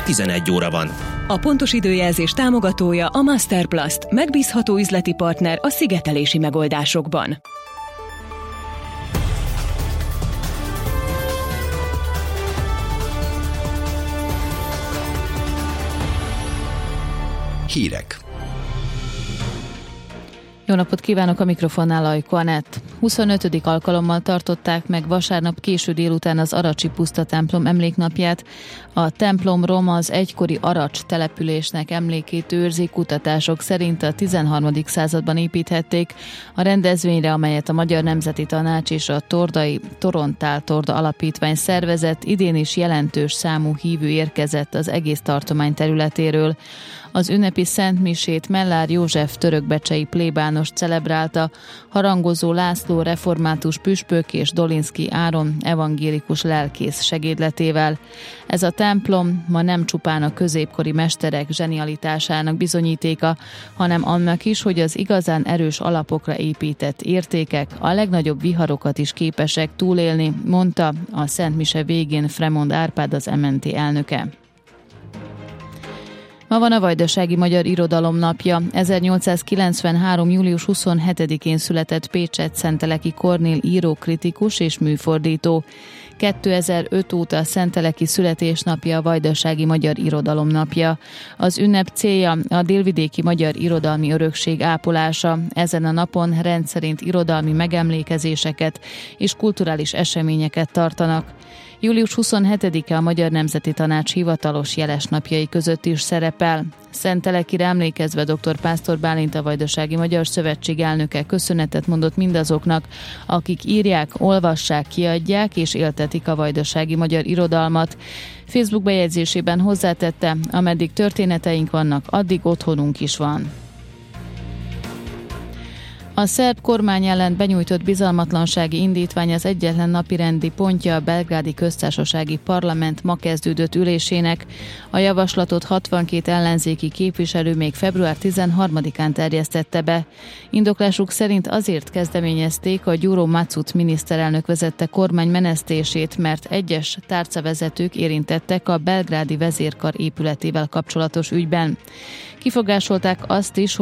11 óra van. A pontos időjelzés támogatója a Masterplast, megbízható üzleti partner a szigetelési megoldásokban. Hírek. Jó napot kívánok, a mikrofonnál Ajko Anett. 25. alkalommal tartották meg vasárnap késő délután az Aracsi Puszta templom emléknapját. A templomrom az egykori Aracs településnek emlékét őrzi, kutatások szerint a 13. században építhették. A rendezvényre, amelyet a Magyar Nemzeti Tanács és a Tordai Torontál Torda Alapítvány szervezett, idén is jelentős számú hívő érkezett az egész tartomány területéről. Az ünnepi szentmisét Mellár József törökbecsei plébános celebrálta, harangozó László református püspök és Dolinszky Áron evangélikus lelkész segédletével. Ez a templom ma nem csupán a középkori mesterek zsenialitásának bizonyítéka, hanem annak is, hogy az igazán erős alapokra épített értékek a legnagyobb viharokat is képesek túlélni, mondta a szentmise végén Fremond Árpád, az MNT elnöke. Ma van a Vajdasági Magyar Irodalom napja. 1893. július 27-én született Pécsett-Szenteleki Kornél író, kritikus és műfordító. 2005 óta Szenteleki születésnapja a Vajdasági Magyar Irodalom napja. Az ünnep célja a délvidéki magyar irodalmi örökség ápolása. Ezen a napon rendszerint irodalmi megemlékezéseket és kulturális eseményeket tartanak. Július 27-e a Magyar Nemzeti Tanács hivatalos jelesnapjai között is szerepel. Szentelekire emlékezve dr. Pásztor Bálint, a Vajdasági Magyar Szövetség elnöke köszönetet mondott mindazoknak, akik írják, olvassák, kiadják és éltetik a vajdasági magyar irodalmat. Facebook bejegyzésében hozzátette, ameddig történeteink vannak, addig otthonunk is van. A szerb kormány ellen benyújtott bizalmatlansági indítvány az egyetlen napirendi pontja a belgrádi köztársasági parlament ma kezdődött ülésének. A javaslatot 62 ellenzéki képviselő még február 13-án terjesztette be. Indoklásuk szerint azért kezdeményezték a Gyuro Macut miniszterelnök vezette kormány menesztését, mert egyes tárcavezetők érintettek a belgrádi vezérkar épületével kapcsolatos ügyben. Kifogásolták azt is,